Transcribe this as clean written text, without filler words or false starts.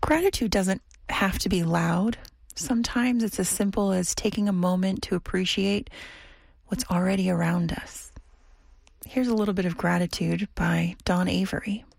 Gratitude doesn't have to be loud. Sometimes it's as simple as taking a moment to appreciate what's already around us. Here's a little bit of gratitude by Don Avery.